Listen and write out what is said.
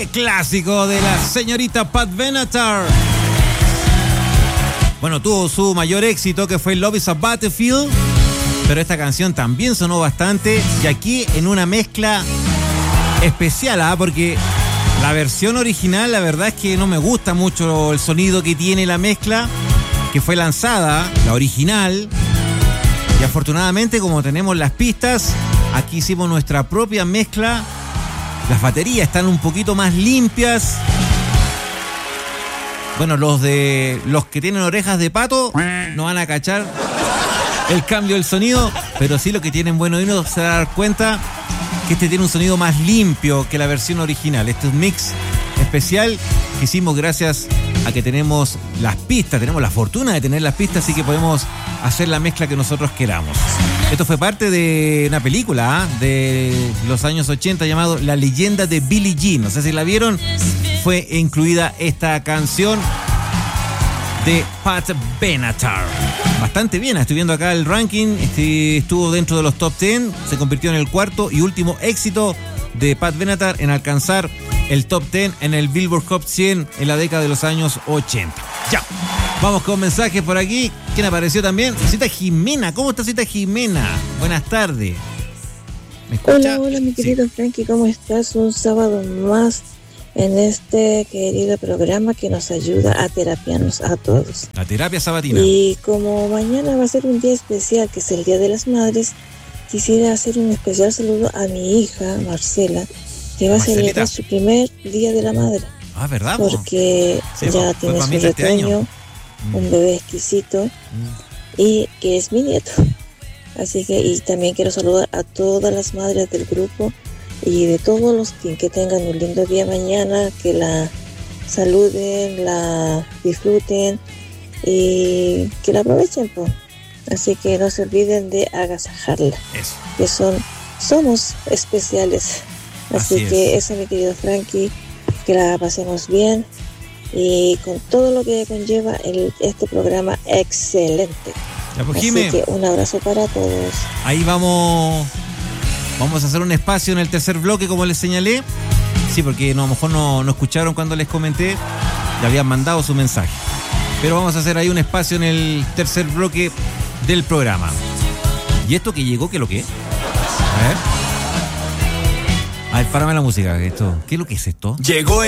clásico de la señorita Pat Benatar. Bueno, tuvo su mayor éxito, que fue Love is a Battlefield, pero esta canción también sonó bastante, y aquí en una mezcla especial, porque la versión original, la verdad es que no me gusta mucho el sonido que tiene la mezcla que fue lanzada, la original, y afortunadamente, como tenemos las pistas, aquí hicimos nuestra propia mezcla. Las baterías están un poquito más limpias. Bueno, los que tienen orejas de pato no van a cachar el cambio del sonido, pero sí los que tienen buen oído se van a dar cuenta que este tiene un sonido más limpio que la versión original. Este es un mix especial que hicimos gracias a que tenemos las pistas, tenemos la fortuna de tener las pistas, así que podemos hacer la mezcla que nosotros queramos. Esto fue parte de una película de los años 80 llamado La leyenda de Billie Jean. No sé si la vieron. Fue incluida esta canción de Pat Benatar. Bastante bien, estoy viendo acá el ranking. Estuvo dentro de los top 10, se convirtió en el cuarto y último éxito de Pat Benatar en alcanzar el top 10 en el Billboard Hot 100 en la década de los años 80. Ya, vamos con mensajes por aquí. ¿Quién apareció también? Cita Jimena. ¿Cómo está Cita Jimena? Buenas tardes. ¿Me escucha? Hola, mi querido Frankie, ¿cómo estás? Un sábado más en este querido programa que nos ayuda a terapiarnos a todos. La terapia sabatina. Y como mañana va a ser un día especial, que es el Día de las Madres, quisiera hacer un especial saludo a mi hija, Marcela, que va a celebrar su primer Día de la Madre. Ah, ¿verdad? Porque sí, ya tiene su retoño, un bebé exquisito, y que es mi nieto. Así que, y también quiero saludar a todas las madres del grupo y de todos los que tengan un lindo día mañana, que la saluden, la disfruten y que la aprovechen, pues. Así que no se olviden de agasajarla. Eso. Que somos especiales. Así que eso, mi querido Frankie, que la pasemos bien y con todo lo que conlleva este programa excelente. Ya, pues, así Jimé, que un abrazo para todos. Ahí vamos a hacer un espacio en el tercer bloque, como les señalé. Sí, porque a lo mejor no escucharon cuando les comenté, le habían mandado su mensaje. Pero vamos a hacer ahí un espacio en el tercer bloque del programa. ¿Y esto que llegó, qué es lo que es? A ver, párame la música. ¿Qué es lo que es esto? Llegó